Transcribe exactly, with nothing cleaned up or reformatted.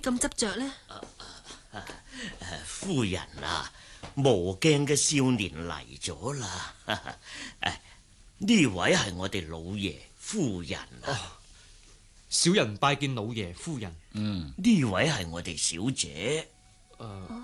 咁執着呢？ 夫人啊，磨鏡嘅少年嚟咗啦。呢位係我哋老爺夫人啊。 哦，小人拜見老爺夫人。 嗯， 呢位係我哋小姐。 誒、呃，